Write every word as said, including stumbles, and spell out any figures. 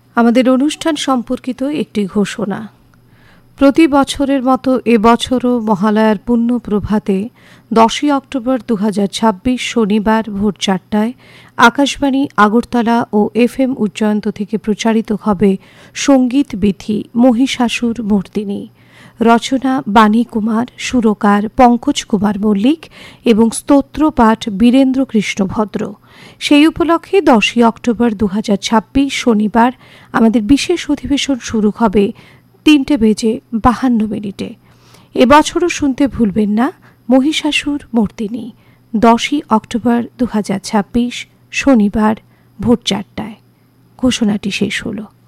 আমাদের অনুষ্ঠান সম্পর্কিত একটি ঘোষণা। প্রতি বছরের মতো এবছরও মহালয়ার পুণ্য প্রভাতে দশই অক্টোবর দু হাজার ছাব্বিশ শনিবার ভোর চারটায় আকাশবাণী আগরতলা ও এফ এম উজ্জয়ন্ত থেকে প্রচারিত হবে সঙ্গীত বিথি মহিষাসুর মর্দিনী। রচনা বাণী কুমার, সুরকার পঙ্কজ কুমার মল্লিক এবং স্তোত্রপাঠ বীরেন্দ্র কৃষ্ণ ভদ্র। সেই উপলক্ষে দশই অক্টোবর দু হাজার ছাব্বিশ শনিবার আমাদের বিশেষ অধিবেশন শুরু হবে তিনটে বেজে বাহান্ন মিনিটে। এবছরও শুনতে ভুলবেন না মহিষাসুর মর্দিনী, দশই অক্টোবর দু হাজার ছাব্বিশ শনিবার ভোর চারটায়। ঘোষণাটি শেষ হলো।